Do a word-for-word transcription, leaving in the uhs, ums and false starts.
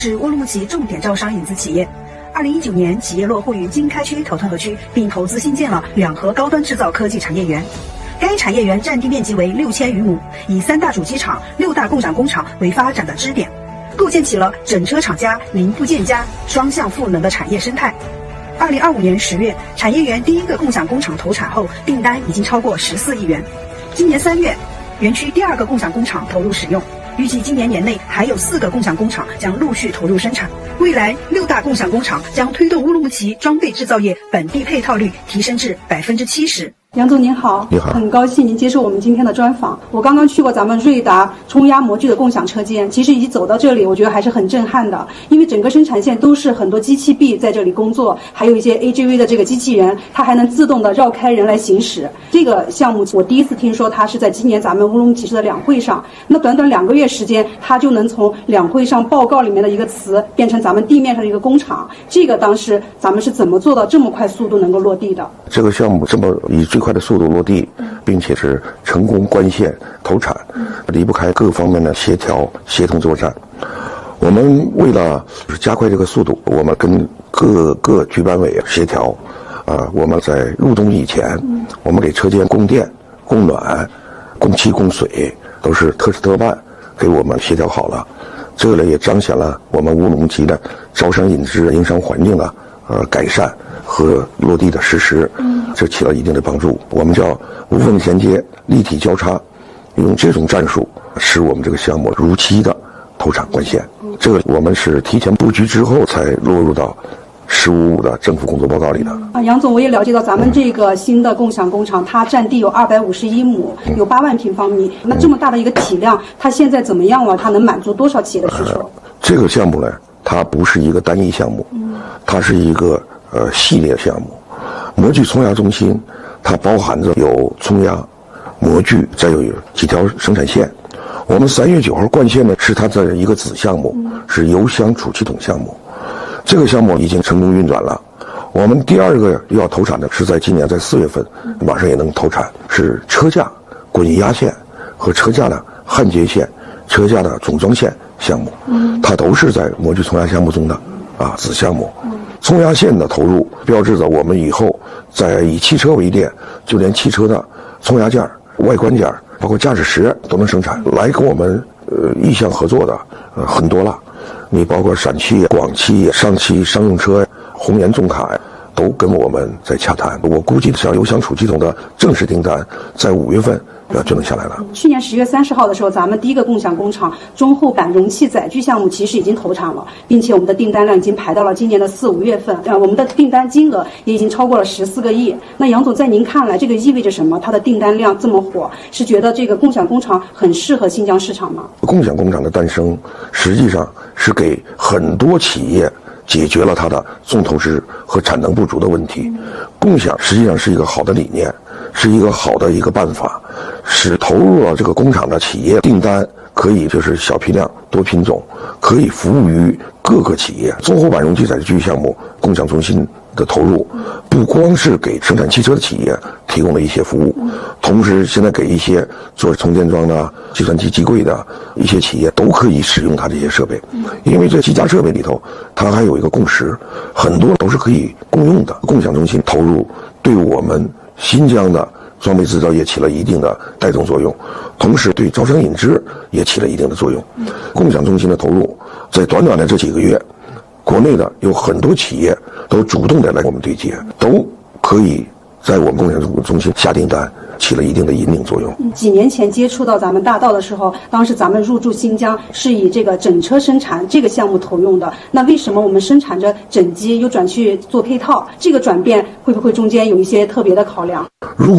是乌鲁木齐重点招商引资企业。二零一九年，企业落户于经开区头顿河区，并投资新建了两河高端制造科技产业园。该产业园占地面积为六千余亩，以三大主机厂、六大共享工厂为发展的支点，构建起了整车厂加、零部件加、双向赋能的产业生态。二零二五年十月，产业园第一个共享工厂投产后，订单已经超过十四亿元。今年三月，园区第二个共享工厂投入使用。预计今年年内还有四个共享工厂将陆续投入生产，未来六大共享工厂将推动乌鲁木齐装备制造业本地配套率提升至百分之七十。 杨总您好， 你好， 很高兴您接受我们今天的专访。我刚刚去过咱们瑞达冲压模具的共享车间，其实一走到这里，我觉得还是很震撼的，因为整个生产线都是很多机器臂在这里工作，还有一些 A G V 的这个机器人，它还能自动的绕开人来行驶。这个项目我第一次听说，它是在今年咱们乌鲁木齐市的两会上，那短短两个月时间，它就能从两会上报告里面的一个词变成咱们地面上的一个工厂。这个当时咱们是怎么做到这么快速度能够落地的？ 这个项目这么以最快的速度落地，并且是成功关线投产，离不开各方面的协调协同作战。我们为了加快这个速度，我们跟各个局办委协调，啊，我们在入冬以前，我们给车间供电、供暖、供气、供水都是特事特办给我们协调好了。这个也彰显了我们乌鲁木齐的招商引资营商环境的呃改善和落地的实施，这起了一定的帮助。我们叫无缝衔接、立体交叉，用这种战术使我们这个项目如期的投产关线。这个我们是提前布局之后才落入到“十五五”的政府工作报告里的。 啊，杨总，我也了解到咱们这个新的共享工厂，它占地有二百五十一亩，有八万平方米。那这么大的一个体量，它现在怎么样了？它能满足多少企业的需求？ 呃、这个项目呢，它不是一个单一项目，它是一个呃系列项目。模具冲压中心，它包含着有冲压、模具，再有几条生产线。我们三月九号灌线呢，是它的一个子项目，是油箱储气筒项目。这个项目已经成功运转了。我们第二个要投产的是在今年在四月份，马上也能投产，是车架滚压线和车架的焊接线、车架的总装线项目，它都是在模具冲压项目中的啊子项目。冲压线的投入，标志着我们以后在以汽车为店，就连汽车的冲压件、外观件，包括驾驶室都能生产。来跟我们呃意向合作的呃很多了，你包括陕汽、广汽、上汽商用车、宏源重卡都跟我们在洽谈。我估计像油箱储气筒的正式订单在五月份呃就能下来了。 去年十月三十号的时候，咱们第一个共享工厂中后板容器载具项目其实已经投产了，并且我们的订单量已经排到了今年的四五月份，呃，我们的订单金额也已经超过了十四个亿。那杨总，在您看来，这个意味着什么？它的订单量这么火，是觉得这个共享工厂很适合新疆市场吗？ 共享工厂的诞生，实际上是给很多企业解决了它的重投资和产能不足的问题。共享实际上是一个好的理念，是一个好的一个办法，使投入了这个工厂的企业订单可以就是小批量多品种，可以服务于各个企业。中后板容器载具项目共享中心的投入，不光是给生产汽车的企业提供了一些服务，同时现在给一些做充电桩的、计算机机柜的一些企业都可以使用它这些设备。因为这几家设备里头，它还有一个共识，很多都是可以共用的。共享中心投入对我们新疆的装备制造业起了一定的带动作用，同时对招商引资也起了一定的作用。共享中心的投入，在短短的这几个月，国内的有很多企业都主动的来跟我们对接，都可以在我们共享中心下订单，起了一定的引领作用。 几年前接触到咱们大道的时候，当时咱们入驻新疆是以这个整车生产这个项目投用的，那为什么我们生产着整机又转去做配套？这个转变会不会中间有一些特别的考量？ 如